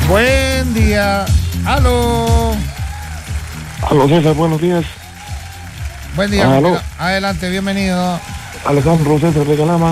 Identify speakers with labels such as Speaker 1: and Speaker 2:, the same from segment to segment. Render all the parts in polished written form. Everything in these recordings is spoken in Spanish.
Speaker 1: Buen día. Aló.
Speaker 2: Aló, César, buenos días.
Speaker 1: Buen día.
Speaker 2: Aló.
Speaker 1: Adelante, bienvenido.
Speaker 2: Alejandro César de Calama.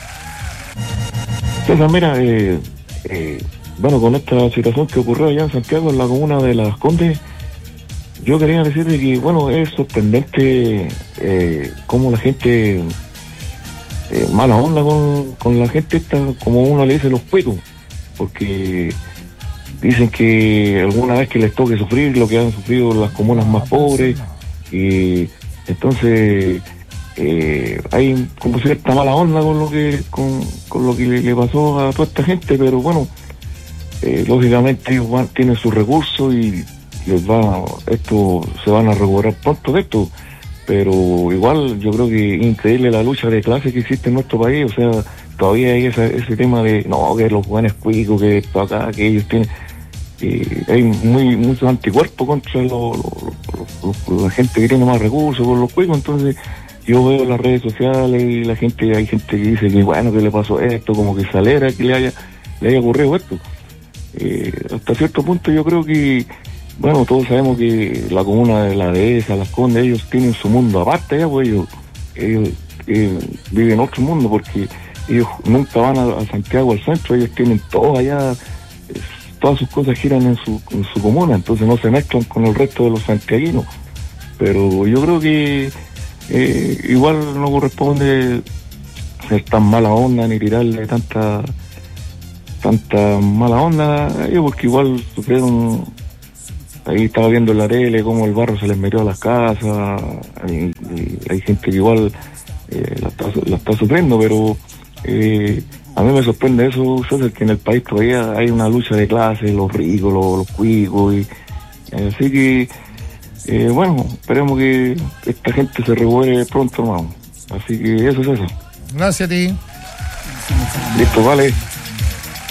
Speaker 2: César, mira, bueno, con esta situación que ocurrió allá en Santiago, en la comuna de Las Condes, yo quería decirle que, bueno, es sorprendente cómo la gente, mala onda con la gente esta, como uno le dice, los cuicos, porque dicen que alguna vez que les toque sufrir lo que han sufrido las comunas más pobres, y entonces hay como cierta mala onda con lo que le pasó a toda esta gente, pero bueno, lógicamente ellos tienen sus recursos y esto se van a recuperar pronto de esto, pero igual yo creo que es increíble la lucha de clase que existe en nuestro país. O sea, todavía hay ese tema de no, que los jóvenes cuicos, que esto acá, que ellos tienen, hay muchos anticuerpos contra la gente que tiene más recursos con los cuicos. Entonces yo veo en las redes sociales y hay gente que dice que bueno, que le pasó esto, como que se alegra que le haya ocurrido esto. Hasta cierto punto yo creo que, bueno, todos sabemos que la comuna de la Dehesa, Las Condes, ellos tienen su mundo aparte ya, pues ellos viven otro mundo, porque ellos nunca van a Santiago, al centro. Ellos tienen todo allá, todas sus cosas giran en su comuna, entonces no se mezclan con el resto de los santiaguinos. Pero yo creo que igual no corresponde ser tan mala onda ni tirarle tanta mala onda a ellos, porque igual sufrieron. Ahí estaba viendo en la tele cómo el barro se les metió a las casas, y hay gente que igual la está sufriendo, pero a mí me sorprende eso, César, que en el país todavía hay una lucha de clases, los ricos, los cuicos, y así que bueno, esperemos que esta gente se recupere pronto, hermano. Así que eso es eso.
Speaker 1: Gracias a ti.
Speaker 2: Listo, vale.